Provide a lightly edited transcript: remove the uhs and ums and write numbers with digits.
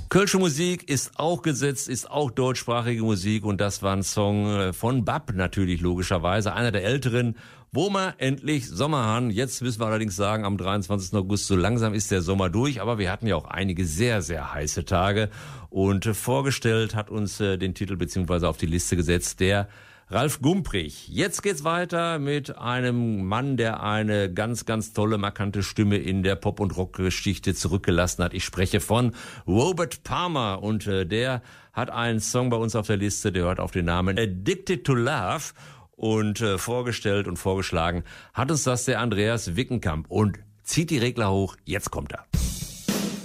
Kölsche Musik ist auch gesetzt, ist auch deutschsprachige Musik und das war ein Song von Bab natürlich logischerweise, einer der älteren, wo wir endlich Sommer haben. Jetzt müssen wir allerdings sagen, am 23. August, so langsam ist der Sommer durch, aber wir hatten ja auch einige sehr, sehr heiße Tage und vorgestellt hat uns den Titel beziehungsweise auf die Liste gesetzt, der Ralf Gumprich. Jetzt geht's weiter mit einem Mann, der eine ganz, ganz tolle, markante Stimme in der Pop- und Rockgeschichte zurückgelassen hat. Ich spreche von Robert Palmer und der hat einen Song bei uns auf der Liste, der hört auf den Namen Addicted to Love und vorgestellt und vorgeschlagen hat uns das der Andreas Wickenkamp und zieht die Regler hoch, jetzt kommt er.